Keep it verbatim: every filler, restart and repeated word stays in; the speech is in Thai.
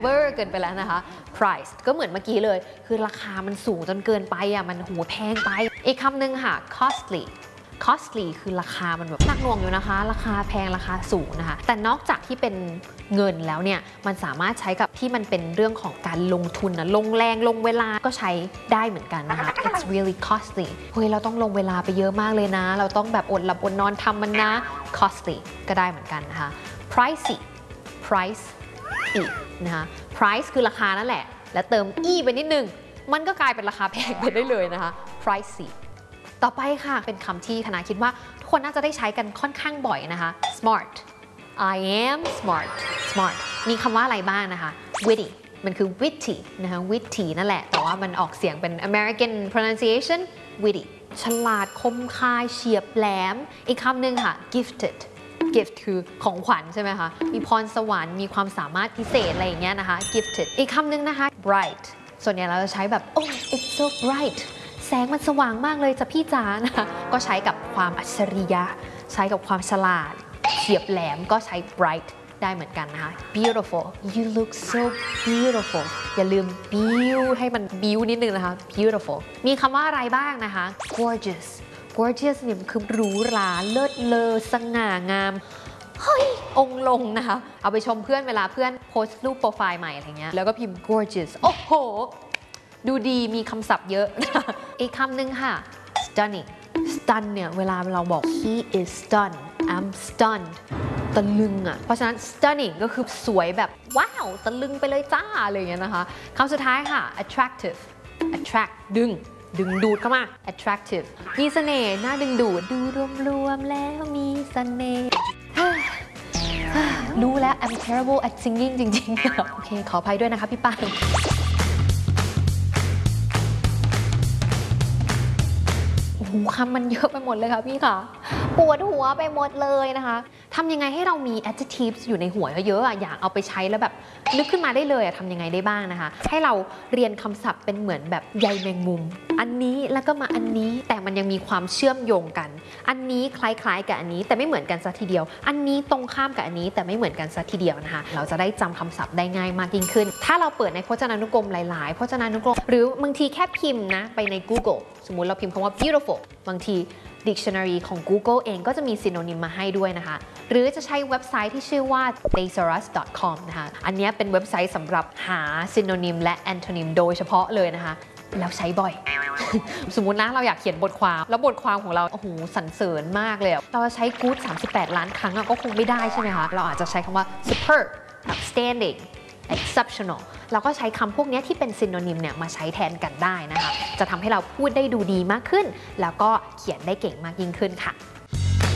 เวอร์เกินไปแล้วนะคะ price ก็เหมือนเมื่อกี้เลยคือราคามันสูงจนเกินไปอ่ะมันโหแพงไปอีกคำหนึ่งค่ะ costly costly คือราคามันแบบหนักหน่วงอยู่นะคะราคาแพงราคาสูงนะคะแต่นอกจากที่เป็นเงินแล้วเนี่ยมันสามารถใช้กับที่มันเป็นเรื่องของการลงทุนนะลงแรงลงเวลาก็ใช้ได้เหมือนกันนะคะ it's really costly เฮ้ยเราต้องลงเวลาไปเยอะมากเลยนะเราต้องแบบอดหลับอดนอนทำมันนะ costly ก็ได้เหมือนกันนะคะ pricey price อีกนะคะ price คือราคานั่นแหละแล้วเติม e ไปนิดนึงมันก็กลายเป็นราคาแพงไปได้เลยนะคะ pricey ต่อไปค่ะเป็นคำที่คณะคิดว่าทุกคนน่าจะได้ใช้กันค่อนข้างบ่อยนะคะ smart I am smart smart มีคำว่าอะไรบ้างนะคะ witty มันคือ witty นะคะ witty นั่นแหละแต่ว่ามันออกเสียงเป็น American pronunciation witty ฉลาดคมคายเฉียบแหลมอีกคำหนึ่งค่ะ gifted gift คือของขวัญใช่ไหมคะมีพรสวรรค์มีความสามารถพิเศษอะไรอย่างเงี้ยนะคะ gifted อีกคำหนึ่งนะคะ bright ส่วนใหญ่เราจะใช้แบบ oh it's so brightแสงมันสว่างมากเลยจ้ะพี่จ๋านะคะก็ใช้กับความอัจฉริยะใช้กับความฉลาดเฉียบแหลมก็ใช้ bright ได้เหมือนกันนะคะ beautiful you look so beautiful อย่าลืม beaut ให้มัน beaut นิดนึงนะคะ beautiful มีคำว่าอะไรบ้างนะคะ gorgeous gorgeous เนี่ยคือหรูหราเลิศเลอสง่างามเฮ้ยองค์ลงนะคะเอาไปชมเพื่อนเวลาเพื่อนโพสต์รูปโปรไฟล์ใหม่อะไรเงี้ยแล้วก็พิมพ์ gorgeous โอ้โหดูดีมีคำศัพท์เยอะ อีกคำหนึ่งค่ะ stunning stun เนี่ยเวลาเราบอก he is stunned I'm stunned ตะลึงอ่ะเพราะฉะนั้น stunning ก็คือสวยแบบว้าวตะลึงไปเลยจ้าอะไรอย่างเงี้ยนะคะคำสุดท้ายค่ะ attractive attract ดึงดึงดูดเข้ามา attractive มีเสน่ห์น่าดึงดูดดูรวมๆแล้วมีเสน่ห์รู้แล้ว I'm terrible at singing จริงๆโอเคขออภัยด้วยนะคะพี่ปานคำมันเยอะไปหมดเลยค่ะพี่ค่ะปวดหัวไปหมดเลยนะคะทำยังไงให้เรามี adjectives อยู่ในหัวเยอะๆอยากเอาไปใช้แล้วแบบนึกขึ้นมาได้เลยทำยังไงได้บ้างนะคะให้เราเรียนคำศัพท์เป็นเหมือนแบบใยแมงมุมอันนี้แล้วก็มาอันนี้แต่มันยังมีความเชื่อมโยงกันอันนี้คล้ายๆกับอันนี้แต่ไม่เหมือนกันซะทีเดียวอันนี้ตรงข้ามกับอันนี้แต่ไม่เหมือนกันซะทีเดียวนะคะเราจะได้จำคำศัพท์ได้ง่ายมากยิ่งขึ้นถ้าเราเปิดในพจนานุกรมหลายๆพจนานุกรมหรือบางทีแค่พิมพ์นะไปใน Google สมมุติเราพิมพ์คำว่า beautiful บางที dictionary ของ Google เองก็จะมี synonym มาให้ด้วยนะคะหรือจะใช้เว็บไซต์ที่ชื่อว่า thesaurus dot com นะคะอันนี้เป็นเว็บไซต์สำหรับหา synonym และ antonym โดยเฉพาะเลยนะคะแล้วใช้บ่อย สมมุตินะเราอยากเขียนบทความแล้วบทความของเราโอ้โหสรรเสริญมากเลยเราจะใช้ good สามสิบแปดล้านครั้งก็คงไม่ได้ใช่ไหมคะเราอาจจะใช้คำว่า superb outstanding exceptional เราก็ใช้คำพวกนี้ที่เป็นซินโนนิมเนี่ยมาใช้แทนกันได้นะคะจะทำให้เราพูดได้ดูดีมากขึ้นแล้วก็เขียนได้เก่งมากยิ่งขึ้นค่ะ